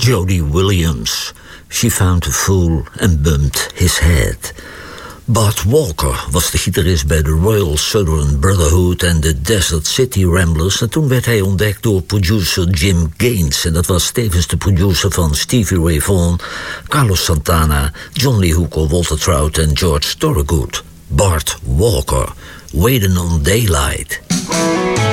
Jody Williams. She found a fool and bumped his head. Bart Walker was de gitarist bij de Royal Southern Brotherhood en de Desert City Ramblers. En toen werd hij ontdekt door producer Jim Gaines. En dat was tevens de producer van Stevie Ray Vaughan, Carlos Santana, John Lee Hooker, Walter Trout en George Thorogood. Bart Walker, Waiting on Daylight.